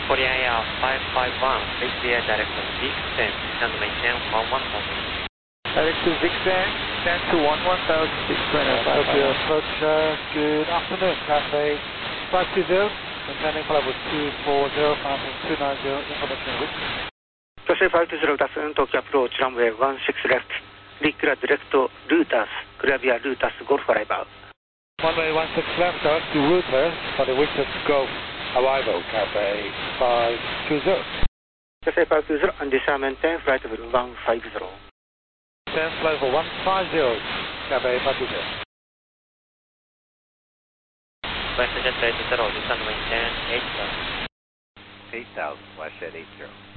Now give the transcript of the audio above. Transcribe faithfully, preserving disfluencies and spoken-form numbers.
Korea Air five five one, please clear direct to Vixen, and maintain one one thousand. Direct to Vixen, stand to one one thousand, Vixen Air five five one. Approach, uh, good afternoon, Cathay five two zero, maintaining flight with two four zero, mounting two nine zero, information reach. Cathay five two zero, Dasun, Tokyo approach, runway one six left, declare direct to Lutas, clear via Lutas, Golf arrival. Runway one six left, direct to Router, for the Wicked Golf arrival, Cathay five two zero. Cathay five two zero, and descend maintain flight level one five zero. ten flight for one five zero, Cathay five two zero. Westjet eight zero, descend maintain eight thousand. eight thousand, Westjet eight zero.